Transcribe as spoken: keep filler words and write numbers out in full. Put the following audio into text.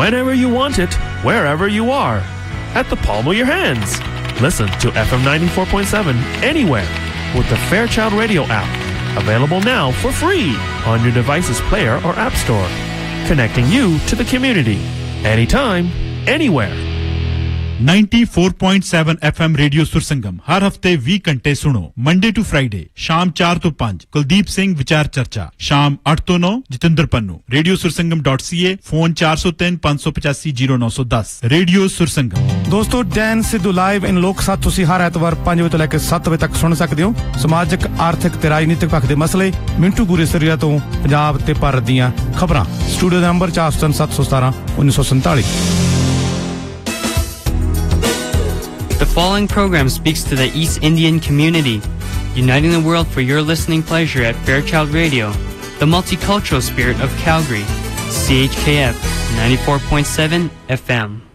whenever you want it, wherever you are, at the palm of your hands. Listen to F M ninety-four point seven anywhere with the Fairchild Radio app. Available now for free on your device's player or app store. Connecting you to the community. Anytime, anywhere. ninety-four point seven F M radio Sursangam हर हफ्ते बीस घंटे सुनो Monday to Friday शाम चार तो पाँच कुलदीप सिंह विचार चर्चा शाम आठ तो नौ Jitendra Pannu radio Sursangam dot C ए फोन चार सौ तीन पाँच सौ पचासी जीरो नौ सौ दस रेडियो सुरसंगम दोस्तों डैन सिद्धू लाइव इन लोक साथ ਤੁਸੀਂ ਹਰ ਐਤਵਾਰ ਪੰਜ ਵਜੇ ਤੋਂ ਲੈ ਕੇ ਸੱਤ ਵਜੇ ਤੱਕ ਸੁਣ ਸਕਦੇ ਹੋ ਸਮਾਜਿਕ ਆਰਥਿਕ ਤੇ ਰਾਜਨੀਤਿਕ ਪੱਖ ਦੇ ਮਸਲੇ ਮਿੰਟੂ ਗੁਰੇ ਸਰੀਆ ਤੋਂ ਪੰਜਾਬ ਤੇ ਭਾਰਤ ਦੀਆਂ ਖਬਰਾਂ ਸਟੂਡੀਓ ਦਾ ਨੰਬਰ ਚਾਰ ਸੌ ਤਿੰਨ ਸੱਤ ਸੌ ਸਤਾਰਾਂ ਉੱਨੀ ਸੌ ਸੰਤਾਲੀ The following program speaks to the East Indian community, uniting the world for your listening pleasure at Fairchild Radio, the multicultural spirit of Calgary, C H K F ninety-four point seven F M.